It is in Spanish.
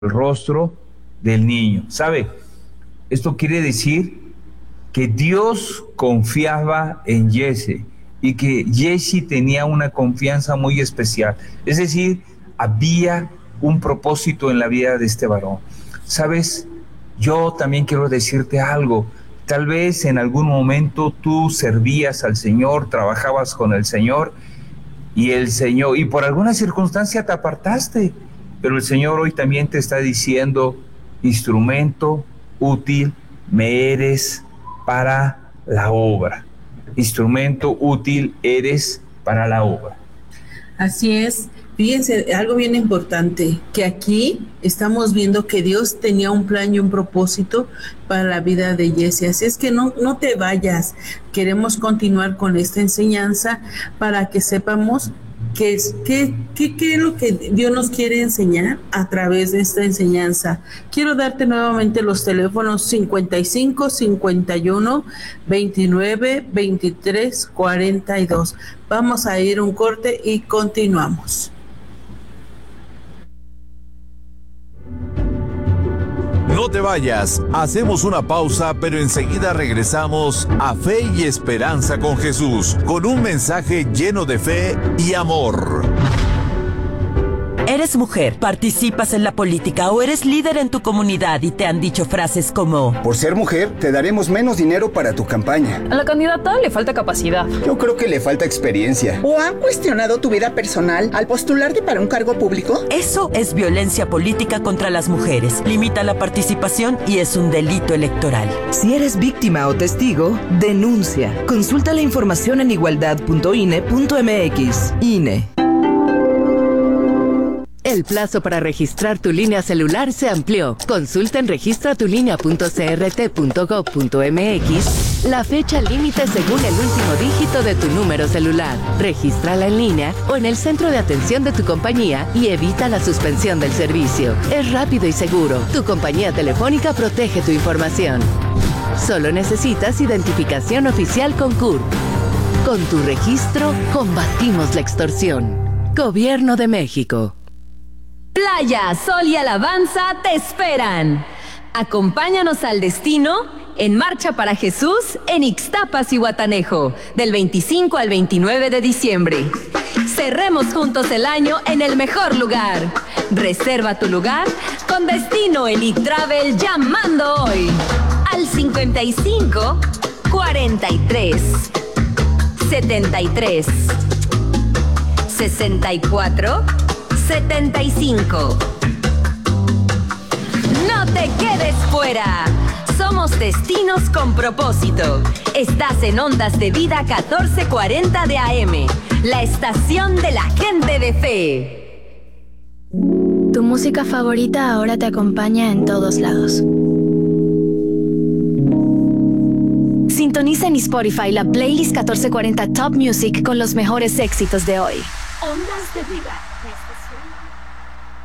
el rostro del niño. ¿Sabe? Esto quiere decir que Dios confiaba en Jesse y que Jesse tenía una confianza muy especial. Es decir, había un propósito en la vida de este varón. ¿Sabes? Yo también quiero decirte algo. Tal vez en algún momento tú servías al Señor, trabajabas con el Señor y por alguna circunstancia te apartaste, pero el Señor hoy también te está diciendo: instrumento útil me eres para la obra. Instrumento útil eres para la obra. Así es. Fíjense, algo bien importante, que aquí estamos viendo que Dios tenía un plan y un propósito para la vida de Jesse. Así es que no te vayas. Queremos continuar con esta enseñanza para que sepamos qué es lo que Dios nos quiere enseñar a través de esta enseñanza. Quiero darte nuevamente los teléfonos 55 51 29 23 42. Vamos a ir un corte y continuamos. No te vayas, hacemos una pausa, pero enseguida regresamos a Fe y Esperanza con Jesús, con un mensaje lleno de fe y amor. ¿Eres mujer, participas en la política o eres líder en tu comunidad y te han dicho frases como: por ser mujer, te daremos menos dinero para tu campaña? A la candidata le falta capacidad. Yo creo que le falta experiencia. ¿O han cuestionado tu vida personal al postularte para un cargo público? Eso es violencia política contra las mujeres. Limita la participación y es un delito electoral. Si eres víctima o testigo, denuncia. Consulta la información en igualdad.ine.mx. INE. El plazo para registrar tu línea celular se amplió. Consulta en registratulinea.crt.gov.mx la fecha límite según el último dígito de tu número celular. Regístrala en línea o en el centro de atención de tu compañía y evita la suspensión del servicio. Es rápido y seguro. Tu compañía telefónica protege tu información. Solo necesitas identificación oficial con CURP. Con tu registro, combatimos la extorsión. Gobierno de México. Playa, sol y alabanza te esperan. Acompáñanos al destino en Marcha para Jesús en Ixtapas y Guatanejo, del 25 al 29 de diciembre. Cerremos juntos el año en el mejor lugar. Reserva tu lugar con Destino Elite Travel llamando hoy al 55 43 73 64 75. No te quedes fuera. Somos destinos con propósito. Estás en Ondas de Vida 1440 de AM, la estación de la gente de fe. Tu música favorita ahora te acompaña en todos lados. Sintoniza en Spotify la playlist 1440 Top Music con los mejores éxitos de hoy. Ondas de Vida.